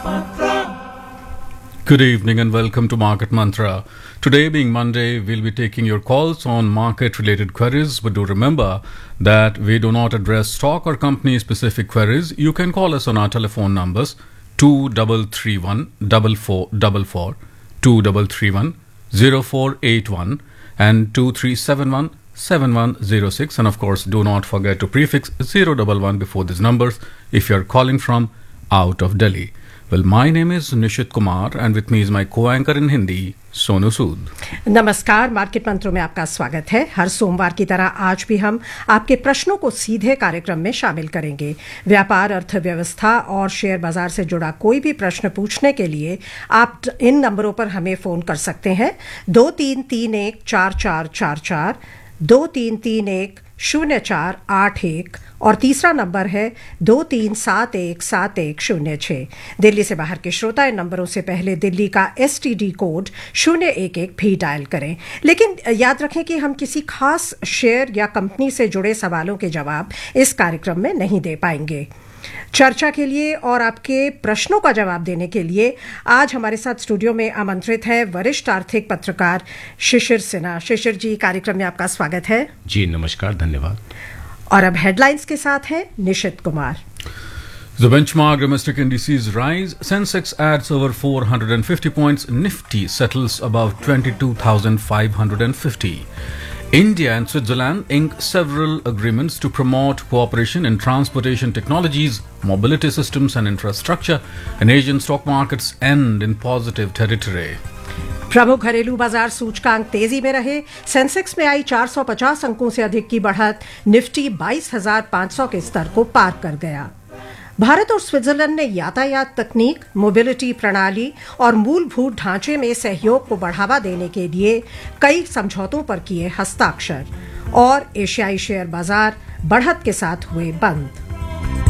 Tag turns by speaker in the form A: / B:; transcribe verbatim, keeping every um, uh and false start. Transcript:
A: Good evening and welcome to Market Mantra. Today being Monday, we'll be taking your calls on market-related queries, but do remember that we do not address stock or company-specific queries. You can call us on our telephone numbers two three three one four four four four, two three three one zero four eight one and two three seven one seven one zero six, and of course do not forget to prefix zero one one before these numbers if you're calling from out of Delhi. Well, my name is Nishit Kumar and with me is my co-anchor in Hindi, Sonu Sood.
B: नमस्कार, market मंत्रों में आपका स्वागत है। हर सोमवार की तरह आज भी हम आपके प्रश्नों को सीधे कार्यक्रम में शामिल करेंगे। व्यापार, अर्थव्यवस्था और शेयर बाजार से जुड़ा कोई भी प्रश्न पूछने के लिए आप इन नंबरों पर हमें फोन कर सकते हैं। दो तीन तीन एक चार चार चार चार, दो तीन तीन एक शून्य चार आठ एक और तीसरा नंबर है दो तीन सात एक सात एक शून्य छः। दिल्ली से बाहर के श्रोता इन नंबरों से पहले दिल्ली का एस टी डी कोड शून्य एक एक भी डायल करें, लेकिन याद रखें कि हम किसी खास शेयर या कंपनी से जुड़े सवालों के जवाब इस कार्यक्रम में नहीं दे पाएंगे। चर्चा के लिए और आपके प्रश्नों का जवाब देने के लिए आज हमारे साथ स्टूडियो में आमंत्रित है वरिष्ठ आर्थिक पत्रकार शिशिर सिन्हा। शिशिर जी, कार्यक्रम में आपका स्वागत है।
C: जी नमस्कार, धन्यवाद।
B: और अब हेडलाइंस के साथ हैं निशित Kumar.
A: The benchmark domestic indices rise. Sensex adds over four hundred fifty points. Nifty settles above twenty-two thousand five hundred fifty. India and Switzerland ink several agreements to promote cooperation in transportation technologies, mobility systems and infrastructure, and Asian stock markets end in positive territory.
B: प्रमुख घरेलू बाजार सूचकांक तेजी में रहे। Sensex में आई चार सौ पचास अंकों से अधिक की बढ़त। निफ्टी बाईस हज़ार पाँच सौ के स्तर को पार कर गया। भारत और स्विट्जरलैंड ने यातायात तकनीक, मोबिलिटी प्रणाली और मूलभूत ढांचे में सहयोग को बढ़ावा देने के लिए कई समझौतों पर किए हस्ताक्षर। और एशियाई शेयर बाजार बढ़त के साथ हुए बंद।